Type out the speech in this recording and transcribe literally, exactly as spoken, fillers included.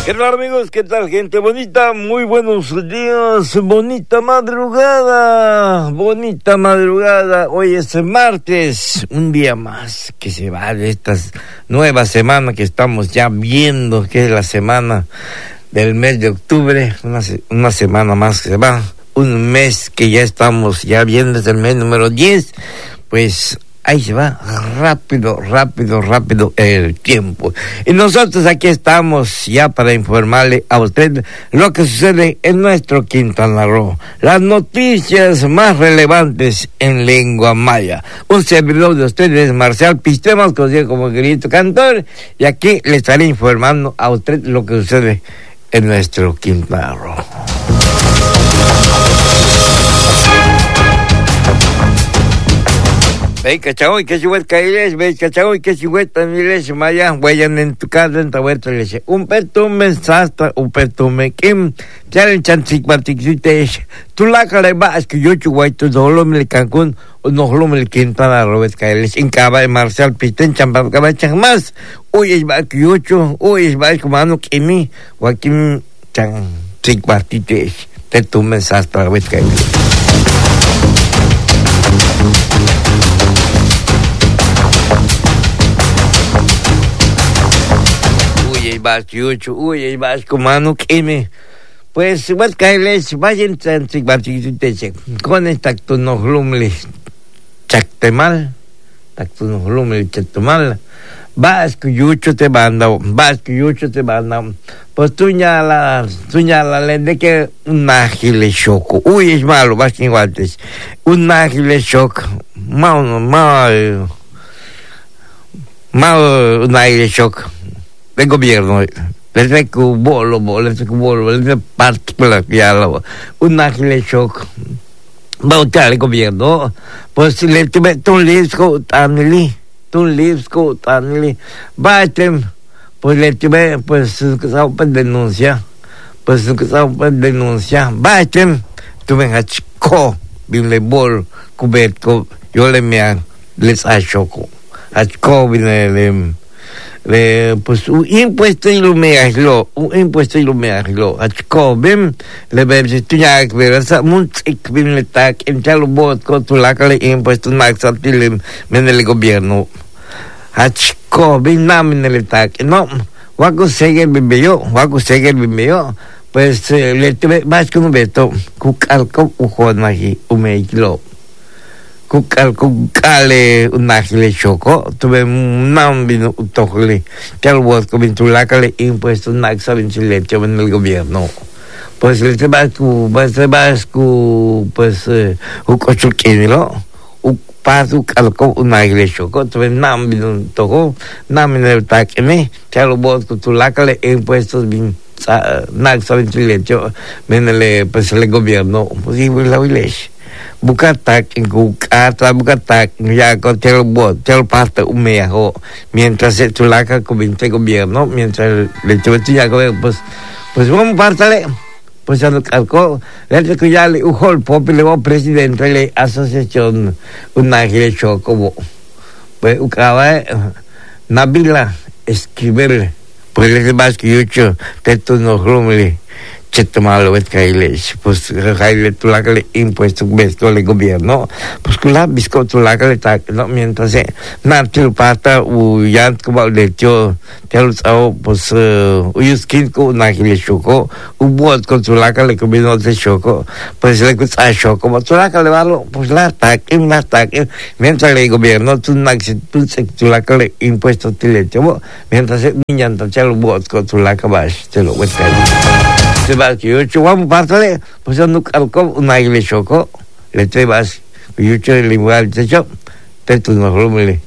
¿Qué tal, amigos? ¿Qué tal, gente bonita? Muy buenos días, bonita madrugada, bonita madrugada. Hoy es martes, un día más que se va de esta nueva semana que estamos ya viendo, que es la semana del mes de octubre, una, una semana más que se va, un mes que ya estamos ya viendo, es el mes número diez, pues ahí se va rápido, rápido, rápido el tiempo. Y nosotros aquí estamos ya para informarle a usted lo que sucede en nuestro Quintana Roo. Las noticias más relevantes en lengua maya. Un servidor de ustedes, Marcial Pistemas, conocido como Grito Cantor, y aquí le estaré informando a usted lo que sucede en nuestro Quintana Roo. Veis, cachao, y que si huet caíles, veis, cachao, y que si huet tamiles, maya, huellan en tu casa, en tu huerta, leche. Un pertume sasta, un pertume kim, chalen chantik partikitesh. Tu la cara va, es que yo chuguay, tu dolom el Cancún, no holom el Quintana Roo, es caíles, en caba de Marcial Pisten, champa, caba chan más. Uy, es va, que yo chu, uy, es va, como ano, kimi, guakim, chan, tik partitesh. Pertume sasta, huet caíles. Uy, uy, vas como ano que pues vas caerles, vayan tanto con esta tu no glumle chactemal, tacto no glumle chactemal, vas que yucho te manda, vas que yucho te manda, pues tú ya la, tú ya la de que un ágil choco, uy, es malo, vas que iguales, un ágil choco, mal, mal, mal, un ágil choco. Del gobierno, les recu bolo, les recu bolo, les particular, un ágil shock. Bautar el gobierno, pues le tuve un libro tanili, un libro tanili, batem, pues le tuve, pues que se puede denunciar, pues que se puede denunciar, batem, tuve a chico, bien le bol, cubierto, yo le me les a choco, a chico, viene le. Le, pues un impuesto y lo me arregló, un impuesto y lo me arregló. A chico, ven, le ven, si tú ya que ver, esa música, ven, le tac, en chalo bot, con tu laca, le impuesto, nax, a ti, le, ven el gobierno. A chico, ven, na, ven el tac, no, waco seguir, bebé yo, waco seguir, bebé yo, pues, le tuve, vas con un beto, cucalco, ujón, aquí, un meikilo. Kukal kukale unahile choco, tuve un vino utojle, que al bosco vintulacale impuesto naxa vincilecho en el gobierno. Pues el tabasco, pues tabasco, pues un cochuquinilo, un paso calco unahile choco, tuve un vino tojo, namin el taqueme, que al bosco tulacale impuestos vin naxa vincilecho en el, pues el gobierno, pues igual la iglesia. Bukatak, en Kukata, Bukatak, ya con el bot, el pasta humejo, mientras se tulaca con el gobierno, mientras le tuve ya pues, pues vamos partale, pues al calco, le que ya le ujo el pop y le va presidente de la asociación, un ángel choco, pues ucaba, Nabila, escribirle, pues le vas que yo hecho, teto no glumle. Chetomalo vet kailes, pues kaile tulakale impuesto besto le gobierno, pues kula bisko tulakale tak, no mientras se natil pata u yant ko de cho tel sao pues uyuskin ko nakile choko, u bot ko tulakale ko bino de choko, pues le ko sa choko, pues tulakale valo, pues la tak, la tak, mientras le gobierno tu naxi tu se tulakale impuesto tile cho, mientras se niñanta chelo bot ko tulakabash, te lo vet kailes. Se va que yo chuamo partale, pues yo nunca alco una iglesia choco, le te vas, yo che el igual te cho, te tu no rumele,